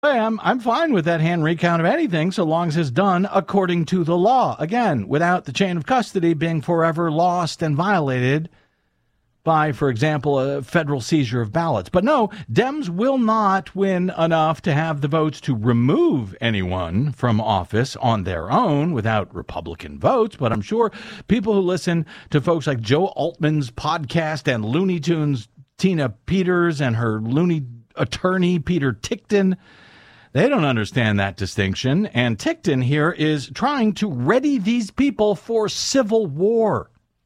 I'm fine with that hand recount of anything so long as it's done according to the law. Again, without the chain of custody being forever lost and violated by, for example, a federal seizure of ballots. But no, Dems will not win enough to have the votes to remove anyone from office on their own without Republican votes. But I'm sure people who listen to folks like Joe Altman's podcast and Looney Tunes Tina Peters and her loony attorney Peter Tickton, they don't understand that distinction. And Tickton here is trying to ready these people for civil war.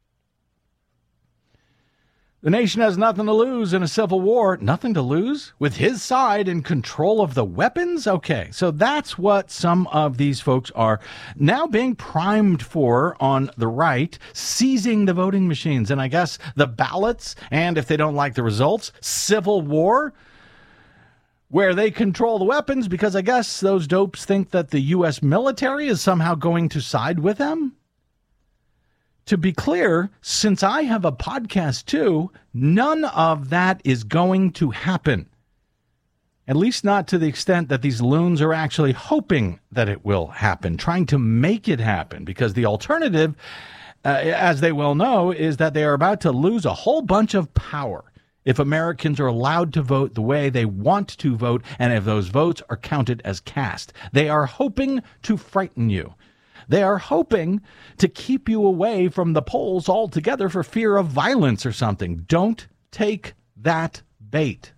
The nation has nothing to lose in a civil war. Nothing to lose? With his side in control of the weapons? Okay, so that's what some of these folks are now being primed for on the right, seizing the voting machines. And I guess the ballots, and if they don't like the results, civil war, where they control the weapons, because I guess those dopes think that the U.S. military is somehow going to side with them. To be clear, since I have a podcast too, none of that is going to happen. At least not to the extent that these loons are actually hoping that it will happen, trying to make it happen, because the alternative, as they well know, is that they are about to lose a whole bunch of power if Americans are allowed to vote the way they want to vote, and if those votes are counted as cast. They are hoping to frighten you. They are hoping to keep you away from the polls altogether for fear of violence or something. Don't take that bait.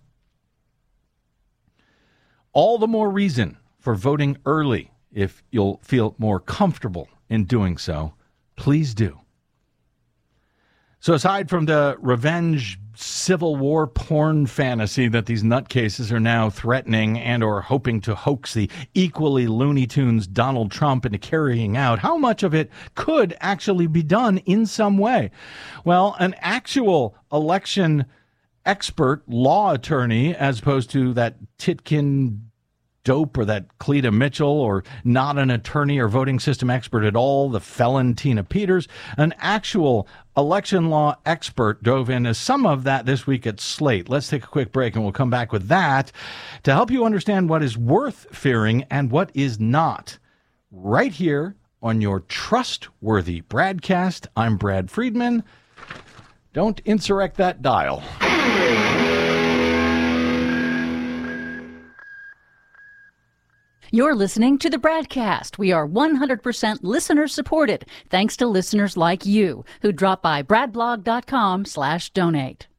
All the more reason for voting early. If you'll feel more comfortable in doing so, please do. So aside from the revenge Civil War porn fantasy that these nutcases are now threatening and or hoping to hoax the equally Looney Tunes Donald Trump into carrying out, how much of it could actually be done in some way? Well, an actual election expert law attorney, as opposed to that Titkin dope or that Cleta Mitchell, or not an attorney or voting system expert at all, the felon Tina Peters, an actual election law expert dove into some of that this week at Slate. Let's take a quick break and we'll come back with that to help you understand what is worth fearing and what is not. Right here on your trustworthy Bradcast, I'm Brad Friedman. Don't insurrect that dial. You're listening to the Bradcast. We are 100% listener supported, thanks to listeners like you who drop by bradblog.com/donate.